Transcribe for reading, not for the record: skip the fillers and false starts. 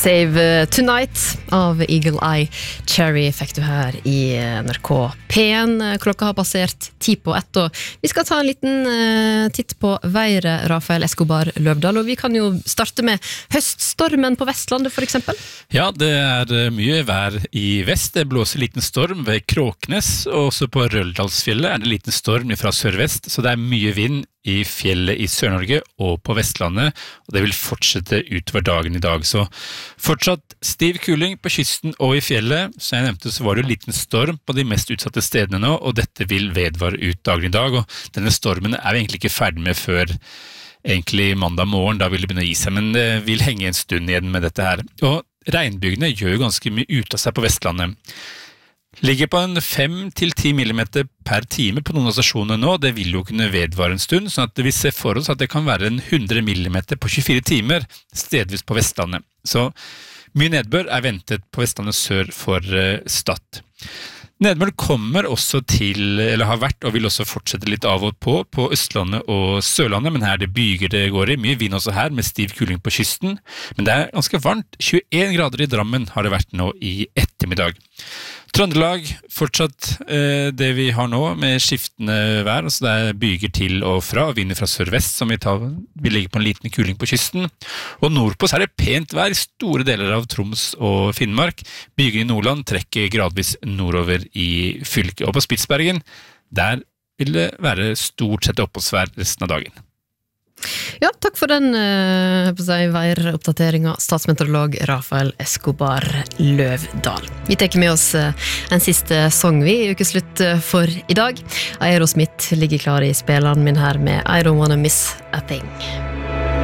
Save Tonight av Eagle Eye Cherry fikk du her i NRK P1. Klokka har passert 10:01, og vi skal ta en liten titt på været, Rafael Escobar Løvdahl, og vi kan jo starte med høststormen på Vestlandet for eksempel. Ja, det mye vær i vest. Det blåser liten storm ved Kråknes, og også på Røldalsfjellet det liten storm fra sørvest, så det mye vind i fjellet i Sør-Norge og på Vestlandet, og det vil fortsette utover dagen i dag. Så fortsatt stiv kuling på kysten og i fjellet. Så jeg nevnte, så var det en liten storm på de mest utsatte stedene nå, og dette vil vedvare ut dagen i dag, og denne stormen vi egentlig ikke ferdig med før egentlig mandag morgen, da vil det begynne å gi seg, men det vil henge en stund igjen med dette her. Og regnbygene gjør jo ganske mye ut av seg på Vestlandet. Ligger på en 5-10 millimeter per time på noen av stasjonene nå, det vil jo kunne vedvare en stund, sånn at vi ser for oss at det kan være en 100 millimeter på 24 timer, stedvis på Vestlandet. Så mye nedbør ventet på Vestlandet sør for Stad. Nedbør kommer også til, eller har vært, og vil også fortsette litt av og på Østlandet og Sørlandet, men her det byger det går i, mye vind også her, med stiv kuling på kysten, men det ganske varmt, 21 grader i Drammen har det vært nå i ettermiddag. Trøndelag, fortsatt det vi har nå, med skiftende vær, altså det byger til og fra, vinder fra sørvest, som vi ligger på en liten kuling på kysten, og nordpå så det pent vær i store deler av Troms og Finnmark. Byger i Nordland trekker gradvis nordover i fylket, og på Spitsbergen, der vil det være stort sett oppholdsvær resten av dagen. Ja, takk for den væroppdateringen, statsmeteorolog Rafael Escobar Løvdahl. Vi tar med oss en siste sang vi i ukeslutt for i dag. Aerosmith ligger klar i spilleren min her med I Don't Wanna Miss a Thing.